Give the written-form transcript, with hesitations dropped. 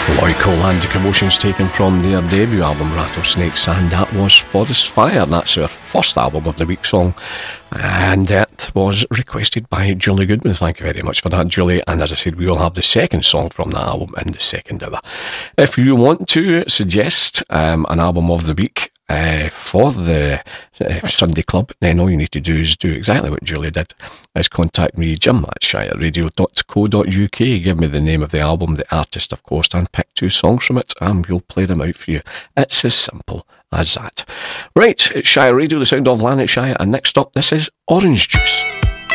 Lloyd Cole and the Commotions, taken from their debut album Rattlesnakes, and that was Forest Fire. That's our first album of the week song, and that was requested by Julie Goodman. Thank you very much for that, Julie. And as I said, we will have the second song from that album in the second hour. If you want to suggest an album of the week for the Sunday Club, then all you need to do is do exactly what Julie did, is contact me, jim@shireradio.co.uk, give me the name of the album, the artist of course, and pick 2 songs from it, and we'll play them out for you. It's as simple as that. Right, it's Shire Radio, the sound of Lanarkshire, and next up, this is Orange Juice.